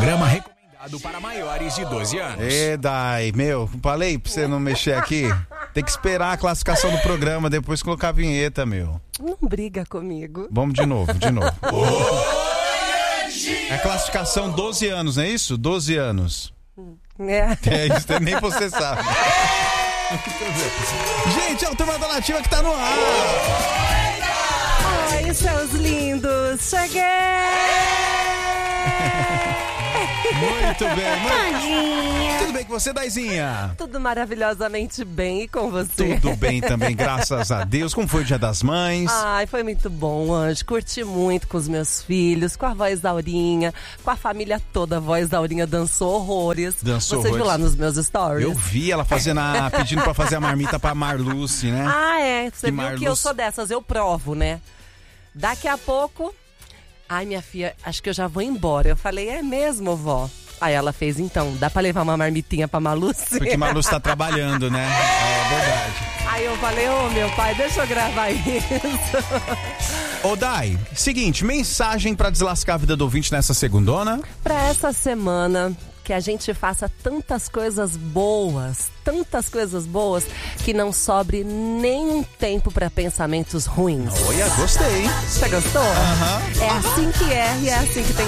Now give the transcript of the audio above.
programa recomendado para maiores de 12 anos. Dai, falei pra você não mexer aqui. Tem que esperar a classificação do programa, depois colocar a vinheta, meu. Não briga comigo. Vamos de novo. É a classificação 12 anos, não é isso? 12 anos. É isso, nem você sabe. Gente, é o Turma da Nativa que tá no ar. Oi, seus lindos. Cheguei! Muito bem, tudo bem com você, Daizinha? Tudo maravilhosamente bem, e com você? Tudo bem também, graças a Deus. Como foi o Dia das Mães? Ai, foi muito bom, Anjo. Curti muito com os meus filhos, com a voz da Aurinha, com a família toda. A voz da Aurinha dançou horrores. Você viu lá nos meus stories? Eu vi ela pedindo pra fazer a marmita pra Marluce, né? Ah, é. Você viu que eu sou dessas, eu provo, né? Daqui a pouco... Ai, minha filha, acho que eu já vou embora. Eu falei, é mesmo, vó? Aí ela fez, então, dá pra levar uma marmitinha pra Marluce? Porque Marluce tá trabalhando, né? É verdade. Aí eu falei, meu pai, deixa eu gravar isso. Ô, Dai, seguinte, mensagem pra deslascar a vida do ouvinte nessa segundona? Pra essa semana... que a gente faça tantas coisas boas, que não sobre nenhum tempo para pensamentos ruins. Olha, gostei. Você gostou? É assim que é e é assim que tem